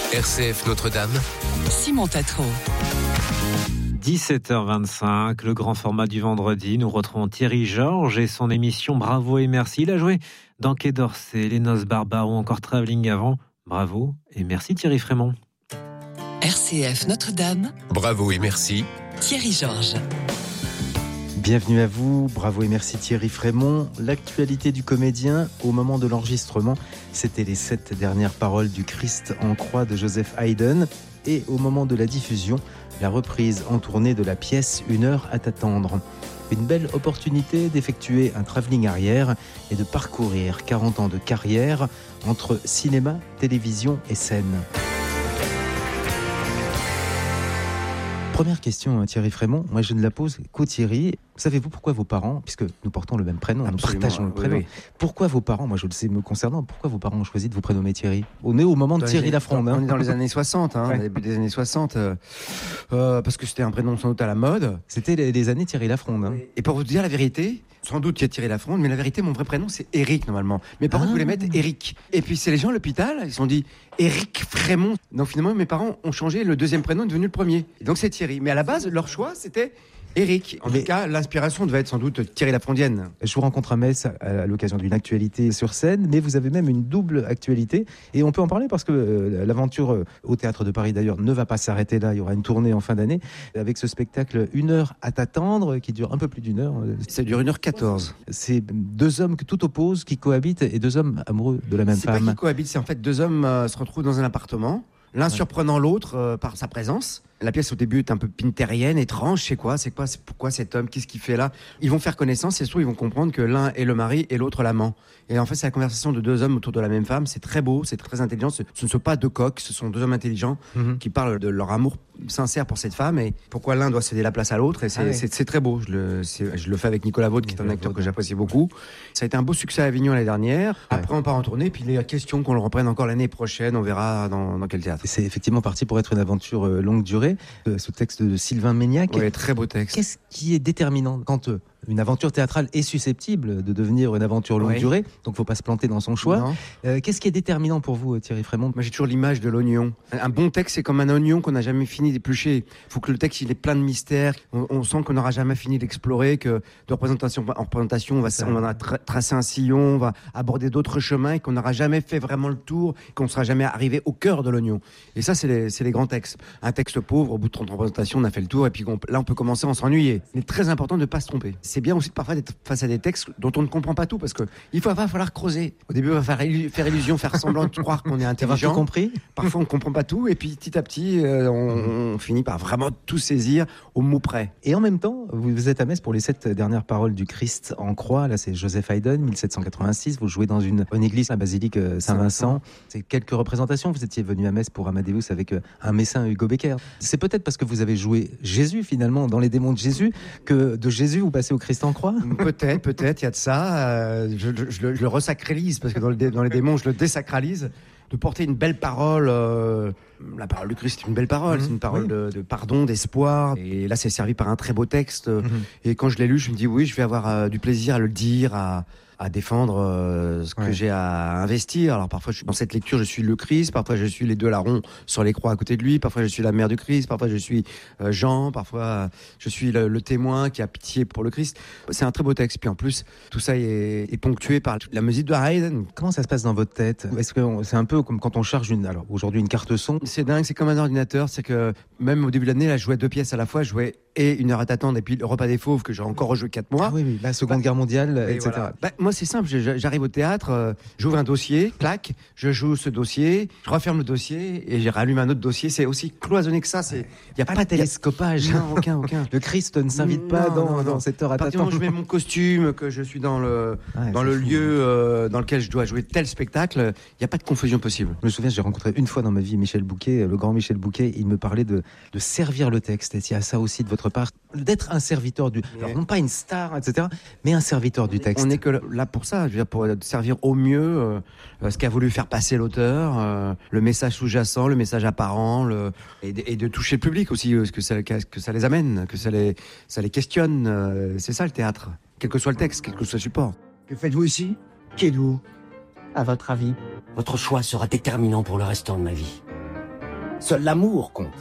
RCF Notre-Dame. Simon Tatro. 17h25, le grand format du vendredi. Nous retrouvons Thierry Georges et son émission Bravo et merci. Il a joué dans Quai d'Orsay, Les Noces barbares ou encore Travelling avant. Bravo et merci Thierry Frémont. RCF Notre-Dame. Bravo et merci. Thierry Georges. Bienvenue à vous, bravo et merci Thierry Frémont. L'actualité du comédien, au moment de l'enregistrement, c'était les 7 dernières paroles du Christ en croix de Joseph Haydn. Et au moment de la diffusion, la reprise en tournée de la pièce Une heure à t'attendre. Une belle opportunité d'effectuer un travelling arrière et de parcourir 40 ans de carrière entre cinéma, télévision et scène. Première question, Thierry Frémont. Moi, je ne la pose qu'au Thierry. Savez-vous pourquoi vos parents, puisque nous portons le même prénom, Absolument, nous partageons le prénom, oui. Pourquoi vos parents, moi je le sais me concernant, pourquoi vos parents ont choisi de vous prénommer Thierry ? On est au moment de Thierry Lafronde. On est dans les années 60, Ouais. début des années 60, parce que c'était un prénom sans doute à la mode. C'était les années Thierry Lafronde. Et pour vous dire la vérité, sans doute qu'il y a Thierry Lafronde, mais la vérité, mon vrai prénom, c'est Éric, normalement. Mes parents voulaient mettre Éric. Et puis, c'est les gens à l'hôpital, ils se sont dit Éric Frémont. Donc, finalement, mes parents ont changé, le deuxième prénom est devenu le premier. Et donc, c'est Thierry. Mais à la base, leur choix, c'était Éric. En tout cas, l'inspiration devait être sans doute Thierry Lafrondienne. Je vous rencontre à Metz à l'occasion d'une actualité sur scène, mais vous avez même une double actualité. Et on peut en parler parce que l'aventure au Théâtre de Paris, d'ailleurs, ne va pas s'arrêter là. Il y aura une tournée en fin d'année avec ce spectacle Une heure à t'attendre, qui dure un peu plus d'une heure. Ça dure 1h14. C'est deux hommes que tout oppose, qui cohabitent, et deux hommes amoureux de la même C'est pas femme. qu'ils cohabitent, c'est en fait deux hommes se retrouvent dans un appartement, l'un surprenant l'autre par sa présence. La pièce au début est un peu pintérienne, étrange. C'est quoi, pourquoi cet homme, qu'est-ce qu'il fait là ? Ils vont faire connaissance et surtout ils vont comprendre que l'un est le mari et l'autre l'amant. Et en fait, c'est la conversation de deux hommes autour de la même femme. C'est très beau, c'est très intelligent. Ce ne sont pas deux coqs, ce sont deux hommes intelligents qui parlent de leur amour sincère pour cette femme et pourquoi l'un doit céder la place à l'autre. Et c'est très beau. Je le fais avec Nicolas Vaud, qui est un acteur que j'apprécie beaucoup. Ça a été un beau succès à Avignon l'année dernière. Après, on part en tournée. Puis il est question qu'on le reprenne encore l'année prochaine. On verra dans quel théâtre. C'est effectivement parti pour être une aventure longue durée. Ce texte de Sylvain Méniac. Oui, très beau texte. Qu'est-ce qui est déterminant quand une aventure théâtrale est susceptible de devenir une aventure longue durée, donc il ne faut pas se planter dans son choix. Qu'est-ce qui est déterminant pour vous, Thierry Frémont ? Moi, j'ai toujours l'image de l'oignon. Un bon texte, c'est comme un oignon qu'on n'a jamais fini d'éplucher. Il faut que le texte il est plein de mystères. On sent qu'on n'aura jamais fini d'explorer, que de représentation en représentation, on va tracer un sillon, on va aborder d'autres chemins et qu'on n'aura jamais fait vraiment le tour, qu'on ne sera jamais arrivé au cœur de l'oignon. Et ça, c'est les grands textes. Un texte pauvre, au bout de 30 représentations, on a fait le tour et puis là, on peut commencer à s'ennuyer. Il est très important de ne pas se tromper. C'est bien aussi parfois d'être face à des textes dont on ne comprend pas tout parce que il va falloir creuser. Au début, on va faire illusion, faire semblant de croire qu'on est intelligent. Tout compris. Parfois, on ne comprend pas tout et puis petit à petit, on finit par vraiment tout saisir au mot près. Et en même temps, vous êtes à Metz pour les 7 dernières paroles du Christ en croix. Là, c'est Joseph Haydn, 1786. Vous jouez dans une église, la basilique Saint-Vincent. C'est quelques représentations. Vous étiez venu à Metz pour Amadeus avec un messin, Hugo Becker. C'est peut-être parce que vous avez joué Jésus finalement dans les démons de Jésus que de Jésus vous passez au Christ en croix. Peut-être, il y a de ça. Je le resacralise parce que dans les démons, je le désacralise. De porter une belle parole, la parole du Christ, c'est une belle parole, c'est une parole de pardon, d'espoir. Et là, c'est servi par un très beau texte. Et quand je l'ai lu, je me dis oui, je vais avoir du plaisir à le dire, à défendre ce que j'ai à investir. Alors parfois, dans cette lecture, je suis le Christ, parfois je suis les deux larrons sur les croix à côté de lui, parfois je suis la mère du Christ, parfois je suis Jean, parfois je suis le témoin qui a pitié pour le Christ. C'est un très beau texte. Puis en plus, tout ça est ponctué par la musique de Haydn. Comment ça se passe dans votre tête ? Est-ce que c'est un peu comme quand on charge aujourd'hui une carte son ? C'est dingue, c'est comme un ordinateur. C'est que même au début de l'année, là, je jouais 2 pièces à la fois. Je jouais et Une heure à t'attendre et puis Le repas des fauves que j'ai encore rejoué 4 mois. Ah oui, la Seconde Guerre mondiale, etc. Voilà. Moi, c'est simple. J'arrive au théâtre, j'ouvre un dossier, clac, je joue ce dossier, je referme le dossier et je rallume un autre dossier. C'est aussi cloisonné que ça. Il n'y a pas de télescopage. Non, aucun. Le Christ ne s'invite pas dans cette heure à t'attendre. Quand je mets mon costume, que je suis dans le lieu dans lequel je dois jouer tel spectacle, il n'y a pas de confusion possible. Je me souviens, j'ai rencontré une fois dans ma vie Michel Bouquet, le grand Michel Bouquet. Il me parlait de servir le texte. Et il y a ça aussi de votre part, d'être un serviteur alors non pas une star, etc., mais un serviteur du texte. On n'est que là pour ça, je veux dire, pour servir au mieux ce qu'a voulu faire passer l'auteur, le message sous-jacent, le message apparent, et de toucher le public aussi, que ça les amène, que ça les questionne. C'est ça le théâtre, quel que soit le texte, quel que soit le support. Que faites-vous ici ? Qui êtes-vous ? À votre avis ? Votre choix sera déterminant pour le restant de ma vie. Seul l'amour compte.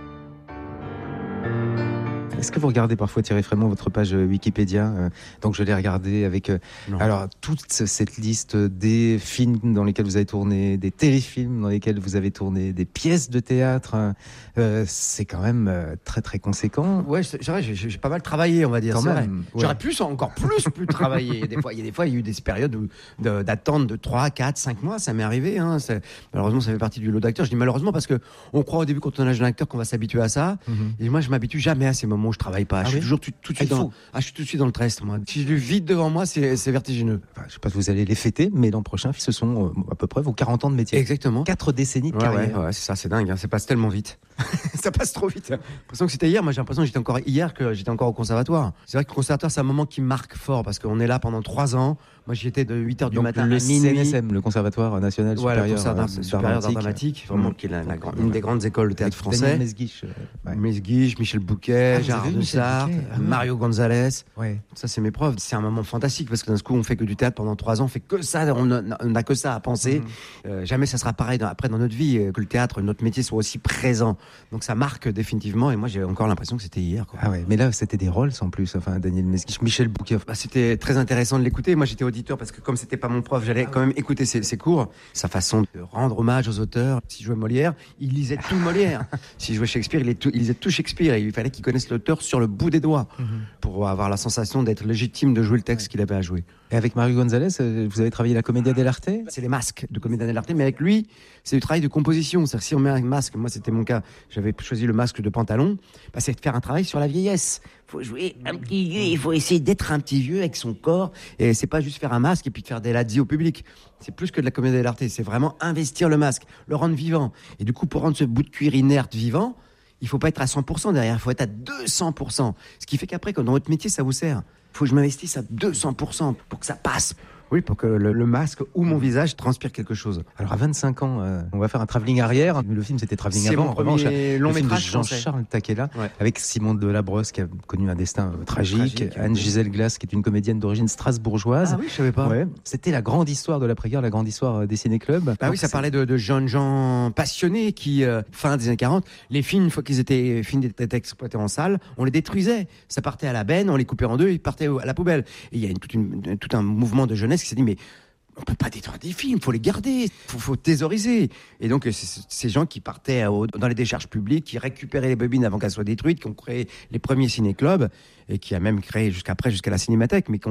Est-ce que vous regardez parfois, Thierry Frémont, votre page Wikipédia Donc je l'ai regardé avec alors toute cette liste des films dans lesquels vous avez tourné, des téléfilms dans lesquels vous avez tourné, des pièces de théâtre. C'est quand même très très conséquent. Ouais, c'est vrai, j'ai pas mal travaillé, on va dire. Quand c'est même, vrai. J'aurais pu encore plus travailler. Il y a des fois, il y a eu des périodes d'attente de 3, 4, 5 mois. Ça m'est arrivé. Hein. Malheureusement, ça fait partie du lot d'acteurs. Je dis malheureusement parce que on croit au début quand on est jeune acteur qu'on va s'habituer à ça. Et moi, je m'habitue jamais à ces moments où je travaille pas. Je suis toujours tout de suite je suis tout de suite dans le trest. Moi. Si je le vide devant moi, c'est vertigineux. Enfin, je sais pas si vous allez les fêter, mais l'an prochain, ce sont à peu près vos 40 ans de métier. Exactement. 4 décennies de carrière. Ouais, c'est ça, c'est dingue. Hein. Ça passe tellement vite. Ça passe trop vite. J'ai l'impression que c'était hier. Moi, j'ai l'impression que j'étais encore au conservatoire. C'est vrai que le conservatoire, c'est un moment qui marque fort parce qu'on est là pendant 3 ans. Moi, j'y étais de 8h du matin à minuit. Le CNSM, le Conservatoire National Supérieur d'Art Dramatique, vraiment qui est une des grandes écoles de théâtre français. Daniel Mesguich. Mesguich, Michel Bouquet, Gérard de Sarthe, Mario Gonzalez. Ouais. Ça, c'est mes profs. C'est un moment fantastique parce que d'un coup, on fait que du théâtre pendant 3 ans, on fait que ça, on n'a que ça à penser. Jamais ça sera pareil après dans notre vie, que le théâtre, notre métier soit aussi présent. Donc ça marque définitivement. Et moi, j'ai encore l'impression que c'était hier. Quoi. Ah ouais, mais là, c'était des rôles en plus. Enfin, Daniel Mesguich, Michel Bouquet. C'était très intéressant de l'écouter. Moi, j'étais auditeur parce que comme c'était pas mon prof, j'allais quand même écouter ses cours. Sa façon de rendre hommage aux auteurs. Si je jouais Molière, il lisait tout Molière. Si je jouais Shakespeare, il lisait tout Shakespeare. Et il fallait qu'il connaisse l'auteur sur le bout des doigts pour avoir la sensation d'être légitime de jouer le texte qu'il avait à jouer. Et avec Mario Gonzalez, vous avez travaillé la Commedia dell'arte ? C'est les masques de Commedia dell'arte, mais avec lui, c'est du travail de composition. C'est-à-dire si on met un masque, moi c'était mon cas, j'avais choisi le masque de Pantalon, c'est de faire un travail sur la vieillesse. Il faut jouer un petit vieux, il faut essayer d'être un petit vieux avec son corps, et c'est pas juste faire un masque et puis de faire des ladis au public. C'est plus que de la Commedia dell'arte, c'est vraiment investir le masque, le rendre vivant. Et du coup, pour rendre ce bout de cuir inerte vivant, il faut pas être à 100% derrière, il faut être à 200%. Ce qui fait qu'après, quand dans votre métier, ça vous sert. Il faut que je m'investisse à 200% pour que ça passe. Oui, pour que le masque ou mon visage transpire quelque chose. Alors à 25 ans, on va faire un travelling arrière. Le film, c'était travelling avant. C'est mon premier long métrage de Jean-Charles Taquella, avec Simone Delabrosse qui a connu un destin tragique. Anne-Gisèle Glass qui est une comédienne d'origine strasbourgeoise. Ah oui, je savais pas. Ouais. C'était la grande histoire de l'après-guerre, la grande histoire des ciné-clubs. Bah oui, ça parlait de jeunes gens passionnés qui, fin des années 40, les films, une fois qu'ils étaient finis d'être exploités en salle, on les détruisait. Ça partait à la benne, on les coupait en deux, ils partaient à la poubelle. Et il y a tout un mouvement de jeunesse qui s'est dit, mais on peut pas détruire des films, faut les garder, faut thésauriser. Et donc, c'est ces gens qui partaient dans les décharges publiques, qui récupéraient les bobines avant qu'elles soient détruites, qui ont créé les premiers ciné-clubs, et qui a même créé jusqu'à la cinémathèque, mais qui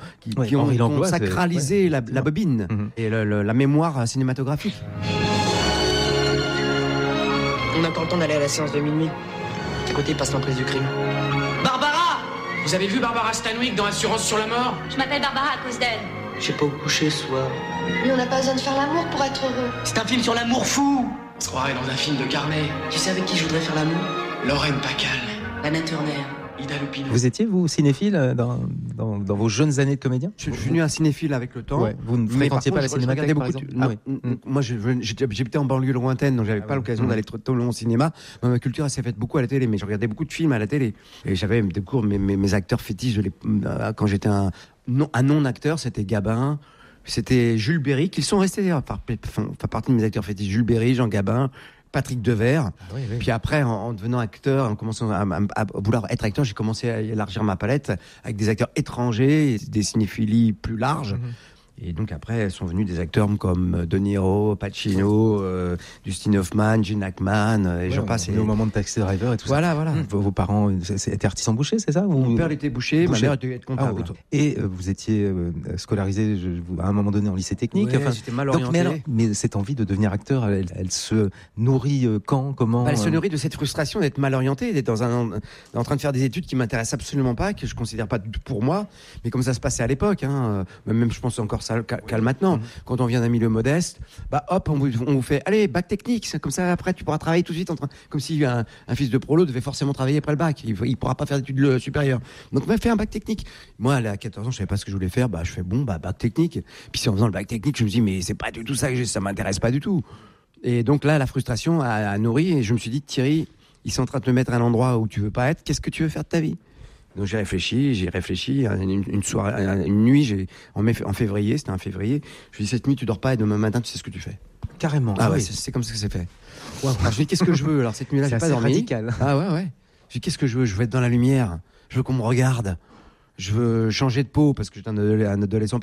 ont sacralisé la bobine et la mémoire cinématographique. On n'a pas le temps d'aller à la séance de minuit. À côté, passe l'emprise du crime. Barbara! Vous avez vu Barbara Stanwyck dans Assurance sur la mort? Je m'appelle Barbara à cause d'elle. Je sais pas où coucher ce soir. Mais on n'a pas besoin de faire l'amour pour être heureux. C'est un film sur l'amour fou! On se croirait dans un film de Carnet. Tu sais avec qui je voudrais faire l'amour? Lorraine Pacal. Anna Turner. Ida Lupino. Vous étiez, vous, cinéphile dans vos jeunes années de comédien? Je suis devenu un cinéphile avec le temps. Ouais. Vous ne fréquentiez pas la cinémathèque, par exemple? Moi, j'habitais en banlieue lointaine, donc j'avais pas l'occasion d'aller trop long au cinéma. Ma culture, elle s'est faite beaucoup à la télé, mais je regardais beaucoup de films à la télé. Et j'avais des cours, mes acteurs fétiches, quand j'étais un non-acteur, c'était Gabin, c'était Jules Berry, qui sont restés d'ailleurs, enfin, partie de mes acteurs fétiches, Jules Berry, Jean Gabin, Patrick Devers. Oui. Puis après, en devenant acteur, en commençant à vouloir être acteur, j'ai commencé à élargir ma palette avec des acteurs étrangers, des cinéphilies plus larges. Et donc après, sont venus des acteurs comme De Niro, Pacino, Dustin Hoffman, Gene Hackman, et j'en passe. Au moment de Taxi Driver et tout ça. Voilà. Vos parents étaient artisans bouchers, c'est ça? Mon père était boucher, ma mère était comptable. Et vous étiez scolarisé à un moment donné en lycée technique. Oui, j'étais mal orienté. Mais cette envie de devenir acteur, elle se nourrit comment? Elle se nourrit de cette frustration d'être mal orienté, d'être en train de faire des études qui m'intéressent absolument pas, que je considère pas pour moi, mais comme ça se passait à l'époque. Même je pense encore ça calme maintenant. Quand on vient d'un milieu modeste, hop, on vous fait, allez, bac technique, comme ça après tu pourras travailler tout de suite, comme si un fils de prolo devait forcément travailler après le bac, il pourra pas faire d'études supérieures. Donc on m'a fait un bac technique. Moi, à 14 ans, je savais pas ce que je voulais faire, je fais bac technique. Puis en faisant le bac technique, je me dis, mais c'est pas du tout ça ça m'intéresse pas du tout. Et donc là, la frustration a nourri, et je me suis dit, Thierry, ils sont en train de te mettre à un endroit où tu veux pas être, qu'est-ce que tu veux faire de ta vie? Donc j'ai réfléchi, une soirée, une nuit, en février, c'était un février. Je lui ai dit cette nuit tu dors pas et demain matin tu sais ce que tu fais. Carrément. Ah ouais, oui. c'est comme ça que c'est fait. Wow. Alors je lui ai dit qu'est-ce que je veux. Alors cette nuit-là C'est j'ai pas assez dormi. radical. Ah ouais. Je lui ai dit qu'est-ce que je veux. Je veux être dans la lumière. Je veux qu'on me regarde. Je veux changer de peau parce que j'étais un adolescent